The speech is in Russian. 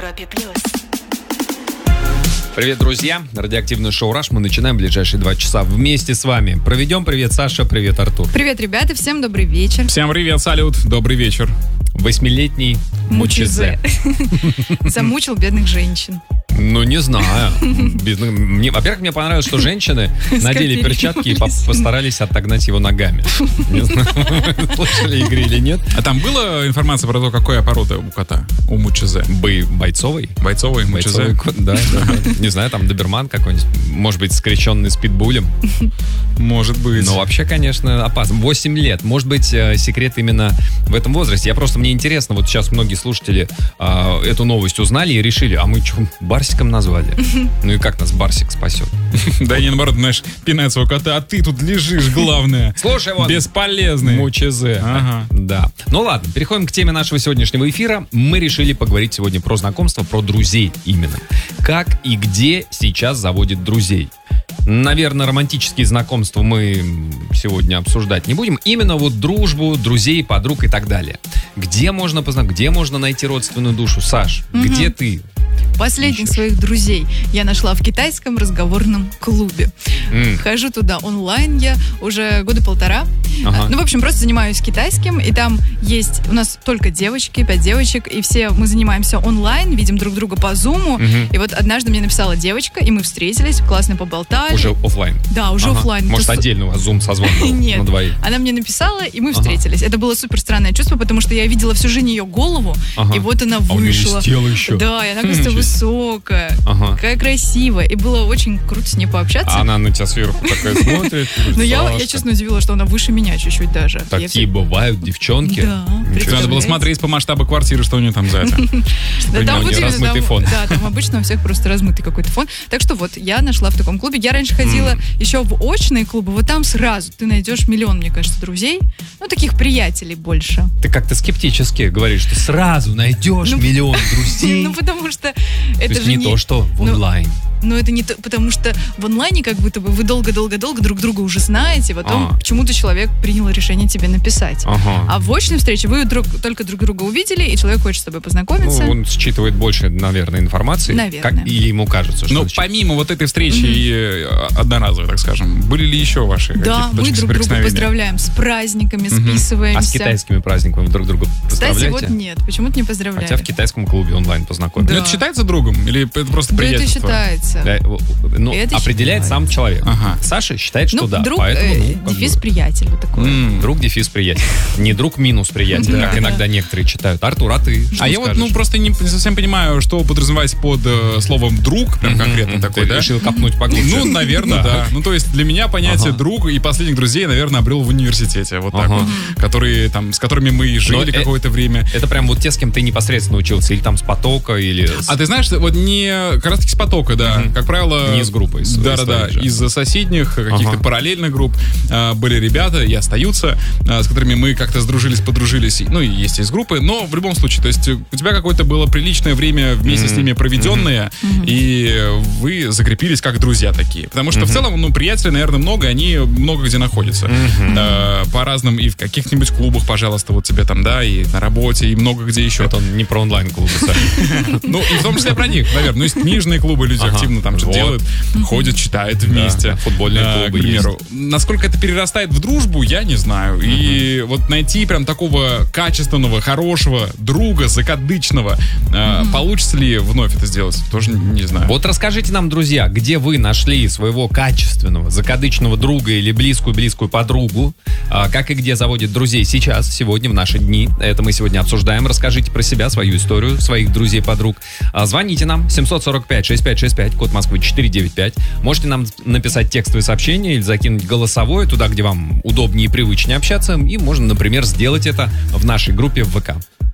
Европе плюс. Привет, друзья! Радиоактивное шоу «Раш» мы начинаем в ближайшие 2 часа вместе с вами. Проведем. Привет, Саша, привет, Артур. Привет, ребята, всем добрый вечер. Всем привет, салют, добрый вечер. 8-летний Мучезе. Замучил бедных женщин. Ну, не знаю. Во-первых, мне понравилось, что женщины надели перчатки и постарались отогнать его ногами. Не знаю, слышали игры или нет. А там была информация про то, какая порода у кота, у Мучезе? Бойцовый? Бойцовый Мучезе? Да. Не знаю, там доберман какой-нибудь. Может быть, скрещенный с питбулем. Может быть. Но вообще, конечно, опасно. 8 лет. Может быть, секрет именно в этом возрасте. Мне интересно, вот сейчас многие слушатели эту новость узнали и решили, а мы что, Барсиком назвали? Ну и как нас Барсик спасет? Да не, наоборот, знаешь, пинает своего кота, а ты тут лежишь, главное. Слушай, вот. Бесполезный. Мучезе. Ага. Да. Ну ладно, переходим к теме нашего сегодняшнего эфира. Мы решили поговорить сегодня про знакомство, про друзей именно. Как и где сейчас заводят друзей. Наверное, романтические знакомства мы сегодня обсуждать не будем. Именно вот дружбу, друзей, подруг и так далее. Где можно познакомиться, где можно найти родственную душу? Саш, где ты? Последних своих друзей я нашла в китайском разговорном клубе. Хожу туда онлайн я уже 1.5 года. Ага. Ну, в общем, просто занимаюсь китайским, и там есть у нас только девочки, 5 девочек, и все мы занимаемся онлайн, видим друг друга по зуму. И вот однажды мне написала девочка, и мы встретились, классно поболтали. Уже офлайн? Да, уже офлайн. Может, отдельно у вас зум-созвон был? Нет, на двоих? Она мне написала, и мы встретились. Это было супер странное чувство, потому что я видела всю жизнь ее голову, и вот она вышла. А у нее есть тело еще. Да, и она, кажется, высокая, какая красивая. И было очень круто с ней пообщаться. А она на тебя сверху такая смотрит. Но я честно удивилась, что она выше меня чуть-чуть даже. Такие бывают девчонки. Да. Надо было смотреть по масштабу квартиры, что у нее там за это. Там размытый фон. Да, там обычно у всех просто размытый какой-то фон. Так что вот, я нашла в таком клубе. Я раньше ходила еще в очные клубы. Вот там сразу ты найдешь миллион, мне кажется, друзей. Ну, таких приятелей больше. Ты как-то скептически говоришь, что сразу найдешь миллион друзей. Ну, потому что то это есть же не то, что в онлайн. Но это не то, потому что в онлайне как будто бы вы долго-долго-долго друг друга уже знаете, потом почему-то человек принял решение тебе написать. А в очной встрече вы только друг друга увидели, и человек хочет с тобой познакомиться. Ну, он считывает больше, наверное, информации. Наверное. Или ему кажется, что... Ну, помимо вот этой встречи одноразовой, так скажем, были ли еще ваши Да, мы друг друга поздравляем с праздниками, списываемся. А с китайскими праздниками друг друга поздравляете? Кстати, вот нет, почему-то не поздравляю. Хотя в китайском клубе онлайн познакомились. Да. Это считается другом? Или это просто приятельство? Да, это считается. Ну, Это определяет сам человек. Саша считает, что да. Друг, поэтому, дефис приятель, вот такой. Друг, дефис приятель. Не друг минус приятель, как иногда некоторые читают. Артур, а ты что я скажешь? вот просто не совсем понимаю, что подразумевать под словом друг, прям конкретно такой, да? Ты решил копнуть поглубже. Ну, наверное, да. Ну, то есть для меня понятие друг и последних друзей, наверное, обрел в университете. Вот так вот. Которые там, с которыми мы жили какое-то время. Это прям вот те, с кем ты непосредственно учился. Или там с потока, или... А ты знаешь, вот не как раз таки с потока, да. Как правило... Не из группы. Да. Из соседних каких-то параллельных групп были ребята и остаются, с которыми мы как-то сдружились, подружились. Ну, и есть из группы. Но в любом случае, то есть у тебя какое-то было приличное время вместе с ними проведенное, и вы закрепились как друзья такие. Потому что в целом, ну, приятелей, наверное, много, они много где находятся. По разным, и в каких-нибудь клубах, пожалуйста, вот тебе там, да, и на работе, и много где еще. Это он не про онлайн-клубы. Ну, и в том числе про них, наверное. Ну, есть книжные клубы, люди активно там что делают, ходят, читают вместе. Футбольные клубы, к примеру. Насколько это перерастает в дружбу, я не знаю. И вот найти прям такого качественного, хорошего друга, закадычного, получится ли вновь это сделать, тоже не знаю. Вот расскажите нам, друзья, где вы нашли своего качественного, закадычного друга или близкую подругу, как и где заводят друзей сейчас, сегодня, в наши дни. Это мы сегодня обсуждаем. Расскажите про себя, свою историю, своих друзей-подруг. Звоните нам 745-6565, код Москвы 495. Можете нам написать текстовые сообщения или закинуть голосовое туда, где вам удобнее и привычнее общаться. И можно, например, сделать это в нашей группе в ВК.